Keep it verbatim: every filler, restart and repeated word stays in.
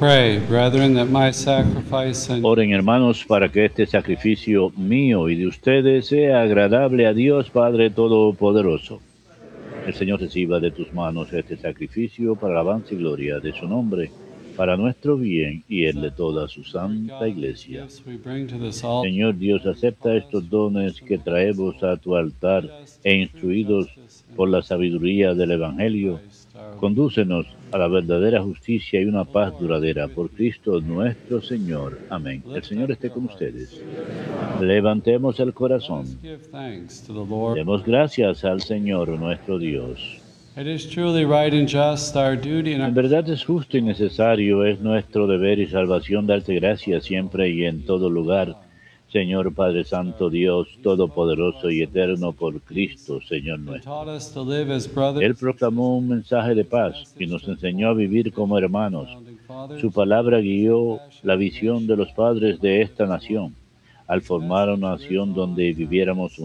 Pray, brethren, that my sacrifice and Oren, hermanos, para que este sacrificio mío y de ustedes sea agradable a Dios Padre Todopoderoso. El Señor reciba de tus manos este sacrificio para alabanza y gloria de su nombre, para nuestro bien y el de toda su santa Iglesia. Señor Dios, acepta estos dones que traemos a tu altar e instruidos por la sabiduría del Evangelio. Condúcenos a la verdadera justicia y una paz duradera por Cristo nuestro Señor. Amén. El Señor esté con ustedes. Levantemos el corazón. Demos gracias al Señor nuestro Dios. En verdad es justo y necesario, es nuestro deber y salvación darte gracias siempre y en todo lugar, Señor Padre Santo, Dios Todopoderoso y Eterno, por Cristo, Señor nuestro. Él proclamó un mensaje de paz y nos enseñó a vivir como hermanos. Su palabra guió la visión de los padres de esta nación, al formar una nación donde viviéramos